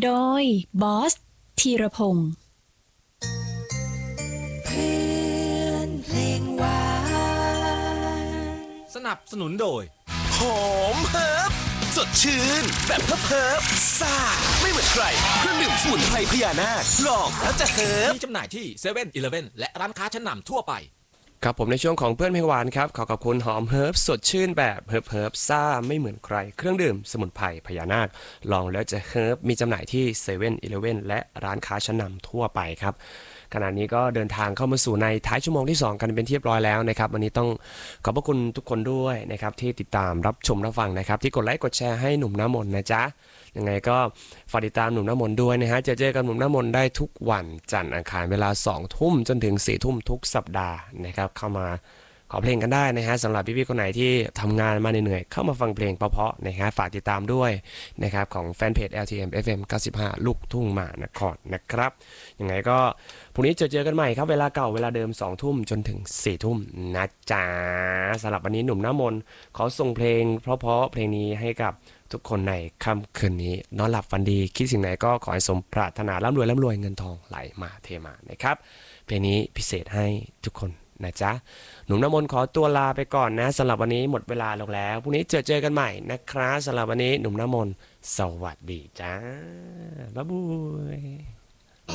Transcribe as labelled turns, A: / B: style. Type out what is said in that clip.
A: โดยบอสธีรพงศ์
B: เพื่อนเพลงหวาน
C: สนับสนุนโดย
D: หอมเฮิร์บสดชื่นแบบเฮิร์บซ่าไม่เหมือนใครเครื่องดื่มสมุนไพรพญานาคลองแล้วจะเฮิร์บ
C: มีจำหน่ายที่เซเว่นอีเลฟเว่นและร้านค้าชั้นนำทั่วไป
E: ครับผมในช่วงของเพื่อนเพลงหวานครับขอขอบคุณหอมเฮิร์บสดชื่นแบบเฮิร์บซ่าไม่เหมือนใครเครื่องดื่มสมุนไพรพญานาคลองแล้วจะเฮิร์บมีจำหน่ายที่เซเว่นอีเลฟเว่นและร้านค้าชั้นนำทั่วไปครับขณะนี้ก็เดินทางเข้ามาสู่ในท้ายชั่วโมงที่2กันเป็นที่เรียบร้อยแล้วนะครับวันนี้ต้องขอบพระคุณทุกคนด้วยนะครับที่ติดตามรับชมรับฟังนะครับที่กดไลค์กดแชร์ให้หนุ่มน้ำมนต์นะจ๊ะยังไงก็ฝากติดตามหนุ่มน้ำมนต์ด้วยนะฮะเจอกันหนุ่มน้ำมนต์ได้ทุกวันจันทร์อังคารเวลา 20:00 นจนถึง 4:00 นทุกสัปดาห์นะครับเข้ามาขอเพลงกันได้นะฮะสำหรับพี่ๆคนไหนที่ทำงานมาเหนื่อยๆเข้ามาฟังเพลงเพราะๆนะฮะฝากติดตามด้วยนะครับของแฟนเพจ LTM FM 95 ลูกทุ่งมหานครนะครับยังไงก็พรุ่งนี้เจอกันใหม่ครับเวลาเก่าเวลาเดิม 20:00 นจนถึง 4:00 นนะจ๊ะสำหรับวันนี้หนุ่มน้ำมนต์ขอส่งเพลงเพราะๆเพลงนี้ให้กับทุกคนในค่ำคืนนี้นอนหลับฝันดีคิดสิ่งไหนก็ขอให้สมปรารถนาร่ำรวยเงินทองไหลมาเทมานะครับเพลงนี้พิเศษให้ทุกคนนะจ๊ะหนุ่มน้ำมนต์ขอตัวลาไปก่อนนะสำหรับวันนี้หมดเวลาลงแล้วพรุ่งนี้เจอกันใหม่นะครับสำหรับวันนี้หนุ่มน้ำมนต์สวัสดีจ้าบ๊ายบาย